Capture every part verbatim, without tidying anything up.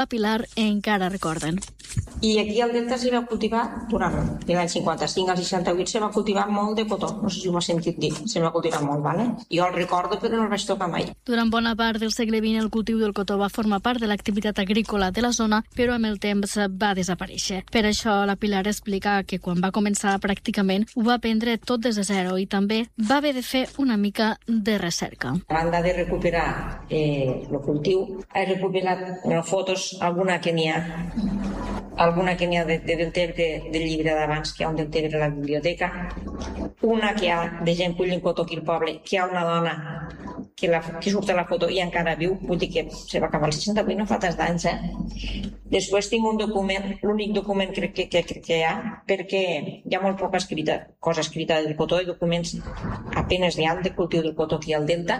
La Pilar encara recorden. I aquí al Delta s'hi va cultivar, durant l'any cinquanta-cinc al seixanta-vuit, se va cultivar molt de cotó. No sé si ho has sentit dir, se va cultivar molt, ¿vale? Jo el recordo, però no el vaig tocar mai. Durant bona part del segle vint, el cultiu del cotó va formar part de l'activitat agrícola de la zona, però amb el temps va desaparèixer. Per això, la Pilar explica que quan va començar pràcticament ho va aprendre tot des de zero i també va haver de fer una mica de recerca. A banda de recuperar eh, el cultiu, he recuperat no, fotos, alguna que n'hi ha alguna que n'hi ha de, de Deltebre, del llibre d'abans, que hi ha un Deltebre a la biblioteca, una que hi ha de gent collint cotó aquí al poble, que hi ha una dona que, la, que surt a la foto i encara viu, vull dir que se va acabar el seixanta-vuit, no fa tants d'anys, eh? Després tinc un document, l'únic document crec que, que, que, que hi ha, perquè hi ha molt poca escrita, cosa escrita del cotó, i documents apenes n'hi ha de cultiu del cotó aquí al Delta,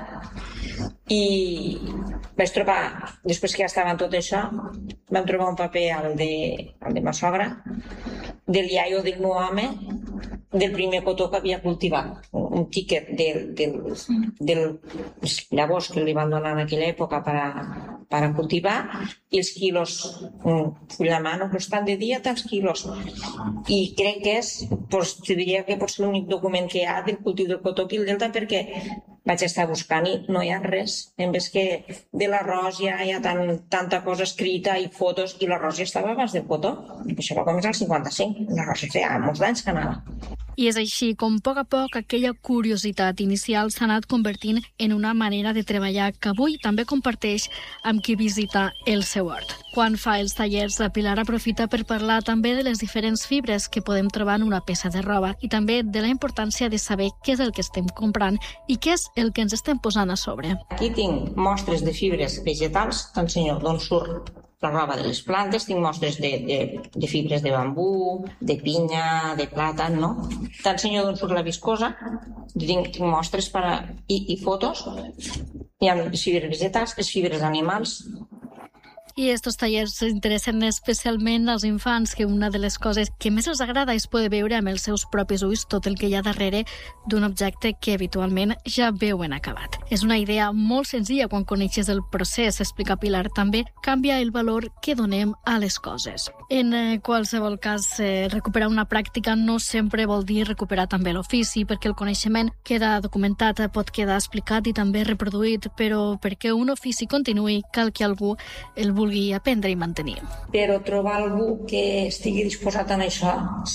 i vaig trobar, després que ja estava en tot això, vam trobar un paper al de, al de ma sogra, del iaio del meu home, del primer cotó que havia cultivat, un tiquet del, del, del llavors que li van donar en aquella època per a, per a cultivar, i els quilos, un full de mano, però estan de dia tants quilos. I crec que és, doncs, te diria que pot ser l'únic document que hi ha del cultiu del cotó aquí al Delta, perquè vaig estar buscant i no hi ha res. En vez que de l'arròs ja hi ha tan, tanta cosa escrita i fotos, i l'arròs ja estava abans del cotó. Això va començar al cinquanta-cinc. L'arròs ja feia molts anys que anava. I és així com, a poc a poc, aquella curiositat inicial s'ha anat convertint en una manera de treballar que avui també comparteix amb qui visita el seu hort. Quan fa els tallers, la Pilar aprofita per parlar també de les diferents fibres que podem trobar en una peça de roba i també de la importància de saber què és el que estem comprant i què és el que ens estem posant a sobre. Aquí tinc mostres de fibres vegetals, t'ensenyo d'on surt la roba de les plantes, tinc mostres de, de, de fibres de bambú, de pinya, de plàtan, no? T'ensenyo d'on surt la viscosa, tinc, tinc mostres per a, i, i fotos, hi ha les fibres vegetals, les fibres animals. I estos tallers interessen especialment als infants, que una de les coses que més els agrada és poder veure amb els seus propis ulls tot el que hi ha darrere d'un objecte que habitualment ja veuen acabat. És una idea molt senzilla quan coneixes el procés, explica Pilar. També canvia el valor que donem a les coses. En qualsevol cas, eh, recuperar una pràctica no sempre vol dir recuperar també l'ofici, perquè el coneixement queda documentat, pot quedar explicat i també reproduït, però perquè un ofici continuï cal que algú el vulgui aprendre i mantenir. Però trobar algú que estigui disposat a això,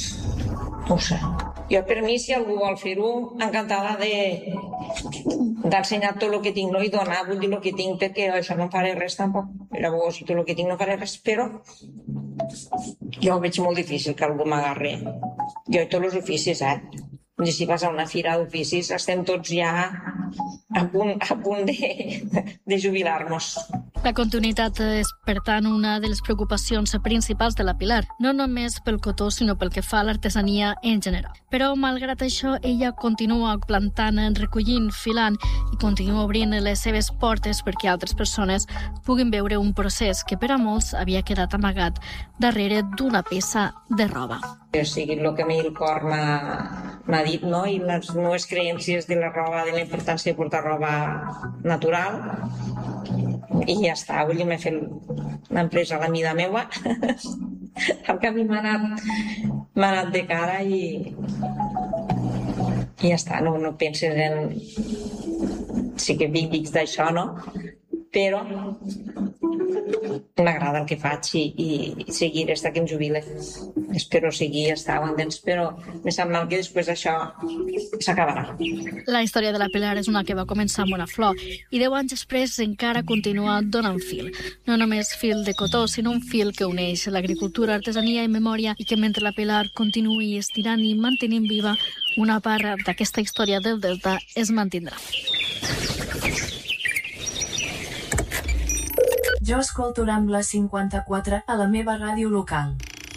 no ho sé. Jo, per mi, si algú vol fer-ho, encantada de d'ensenyar tot el que tinc, no? I donar, vull dir, el que tinc, perquè això no em faré res tampoc. Llavors, si tot el que tinc no faré res, però jo ho veig molt difícil que algú m'agarri. Jo i tots els oficis, eh? I si vas a una fira d'oficis, estem tots ja a punt, a punt de, de jubilar-nos. La continuïtat és, per tant, una de les preocupacions principals de la Pilar, no només pel cotó, sinó pel que fa a l'artesania en general. Però, malgrat això, ella continua plantant, recollint, filant i continua obrint les seves portes perquè altres persones puguin veure un procés que per a molts havia quedat amagat darrere d'una peça de roba. O sigui, el que a mi el cor m'ha dit, no? I les meves creences de la roba, de la importància de portar roba natural, i ja està, avui m'he fet l'empresa a la mida meua. El canvi m'ha anat, m'ha anat de cara i, i ja està, no, no penses en... Sí que vinc d'això, no? Però m'agrada el que faig i, i seguir fins que em jubile. Espero seguir, estar un temps, però me sap mal que després això s'acabarà. La història de la Pilar és una que va començar amb una flor i deu anys després encara continua donant fil. No només fil de cotó, sinó un fil que uneix l'agricultura, artesania i memòria, i que mentre la Pilar continuï estirant i mantenint viva, una part d'aquesta història del Delta es mantindrà. Jo escolto Rambla cinquanta-quatre a la meva ràdio local.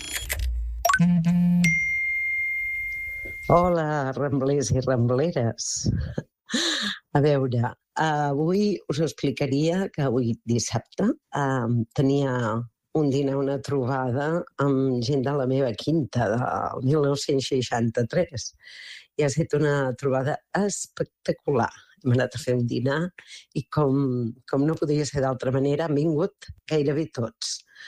Hola, ramblers i rambleres. A veure, avui us explicaria que avui dissabte eh, tenia un dinar, una trobada amb gent de la meva quinta del dinou seixanta-tres. I ha estat una trobada espectacular. hem anat a fer un dinar i com, com no podia ser d'altra manera han vingut gairebé tots.